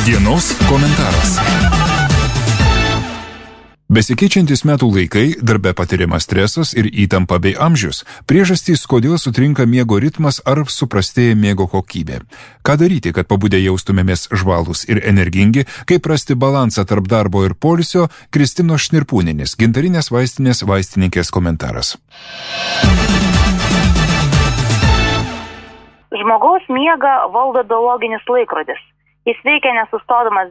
Dienos komentaras. Besikeičiantis metų laikai, darbe patiriamas stresas ir įtampa bei amžius, priežastys, kodėl sutrinka miego ritmas ar suprastėja miego kokybė. Ką daryti, kad pabudę jaustumėmės žvalūs ir energingi, kaip rasti balansą tarp darbo ir poilsio, Kristinos Šnirpūnienės, gintarinės vaistinės vaistininkės komentaras. Žmogaus miegą valdo biologinis laikrodis. Jis veikia nesustodamas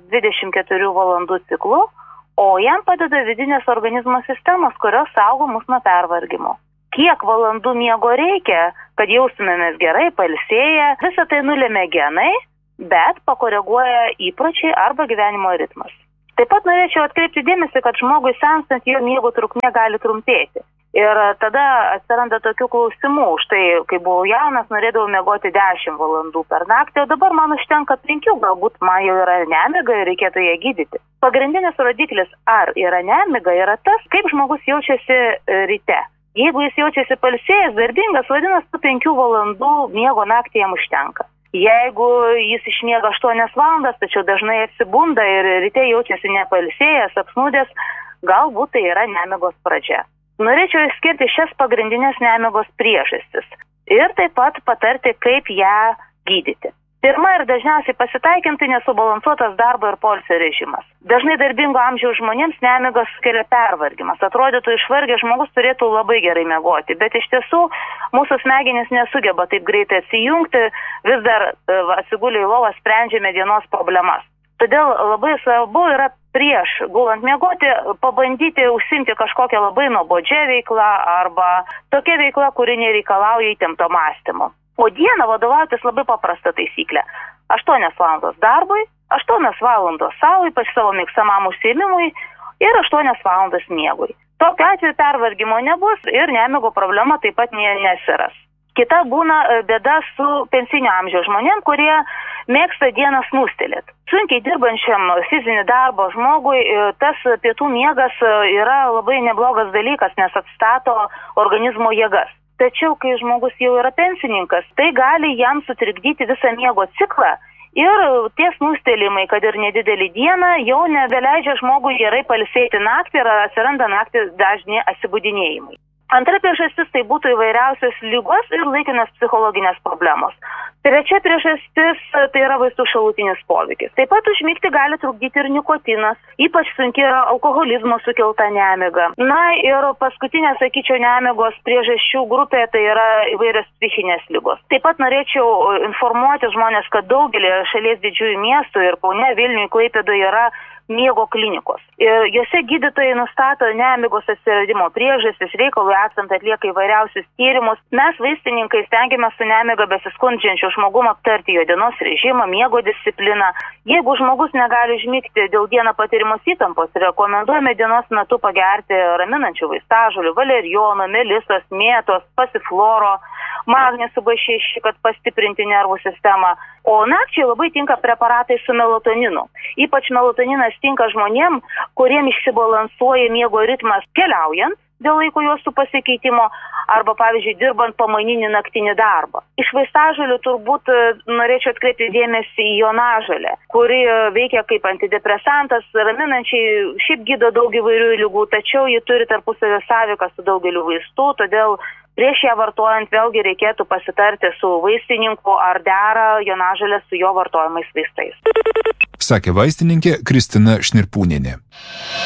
24 valandų ciklu, o jam padeda vidinės organizmo sistemos, kurios saugo mus nuo pervargimo. Kiek valandų miego reikia, kad jaustumėmės gerai, pailsėję, visą tai nulėmė genai, bet pakoreguoja įpročiai arba gyvenimo ritmas. Taip pat norėčiau atkreipti dėmesį, kad žmogui senstant jo miego trukmė gali trumpėti. Ir tada atsiranda tokių klausimų. Štai, kai buvau jaunas, norėdavau miegoti 10 valandų per naktį, o dabar man užtenka 5, galbūt man jau yra nemiga ir reikėtų ją gydyti. Pagrindinis rodiklis, ar yra nemiga, yra tas, kaip žmogus jaučiasi ryte. Jeigu jis jaučiasi pailsėjęs, darbingas, vadinasi, 5 valandų miego naktį jam užtenka. Jeigu jis išmiega 8 valandas, tačiau dažnai atsibunda ir ryte jaučiasi nepailsėjęs, apsnūdęs, galbūt tai yra nemigos pradžia. Norėčiau išskirti šias pagrindinės nemigos priežastis ir taip pat patarti, kaip ją gydyti. Pirma ir dažniausiai pasitaikinti nesubalansuotas darbo ir poilsio režimas. Dažnai darbingo amžiaus žmonėms nemigas sukelia pervargimas. Atrodytų, išvargęs žmogus turėtų labai gerai miegoti, bet iš tiesų mūsų smegenys nesugeba taip greitai atsijungti, vis dar atsigulę į lovą sprendžiame dienos problemas. Todėl labai svarbu yra prieš gulant miegoti pabandyti užsiimti kažkokią labai nuobodžią veiklą arba tokia veikla, kuri nereikalauja įtempto mąstymo. O dieną vadovautis labai paprasta taisyklė. 8 valandos darbui, 8 valandos savo, ypač savo mėgstamam užsiėmimui ir 8 valandos miegui. Tokiu atveju pervargimo nebus ir nemigo problema taip pat nesiras. Kita būna bėda su pensinio amžiaus žmonėm, kurie mėgsta dieną snūstelėti. Sunkiai dirbančiam fizinį darbą žmogui tas pietų miegas yra labai neblogas dalykas, nes atstato organizmo jėgas. Tačiau, kai žmogus jau yra pensininkas, tai gali jam sutrikdyti visą miego ciklą ir tie snūstelėjimai, kad ir nedidelį dieną, jau nebeleidžia žmogui gerai pailsėti naktį ir atsiranda naktį dažni atsibudinėjimai. Antra priežastis tai būtų įvairiausios ligos ir laikinos psichologinės problemos. Trečia priežastis tai yra vaistų šalutinis poveikis. Taip pat užmigti gali trukdyti ir nikotinas, ypač sunki yra alkoholizmo sukelta nemiga. Na ir paskutinė, sakyčiau, nemigos priežasčių grupė tai yra įvairios psichinės ligos. Taip pat norėčiau informuoti žmonės, kad daugelį šalies didžiųjų miestų ir Kaune, Vilniuje, Klaipėdoje yra miego klinikos. Ir jose gydytojai nustato nemigos atsiradimo priežastis, reikalui esant atlieka įvairiausius tyrimus. Mes vaistininkai stengiamės su nemiga besiskundžiančiu žmogum aptarti jo dienos režimą, miego discipliną. Jeigu žmogus negali užmigti dėl dieną patirimos įtampos, rekomenduojame dienos metu pagerti raminančių vaistažolių, valerijono, melisos, mėtos, pasifloro, magnesų B6, kad pastiprinti nervų sistemą. O nakčiai labai tinka preparatai su melatoninu. Ypač melatoninas tinka žmonėm, kuriem išsibalansuoja miego ritmas keliaujant dėl laiko juostų pasikeitimo arba, pavyzdžiui, dirbant pamaininį naktinį darbą. Iš vaistažolių turbūt norėčiau atkreipti dėmesį į jonažolę, kuri veikia kaip antidepresantas, raminančiai, šiaip gydo daug įvairių ligų, tačiau ji turi tarpusavio sąveiką su daugeliu vaistų, todėl prieš ją vartojant vėlgi reikėtų pasitarti su vaistininku, ar dera jonažolė su jo vartojamais vaistais. Sakė vaistininkė Kristina Šnirpūnienė.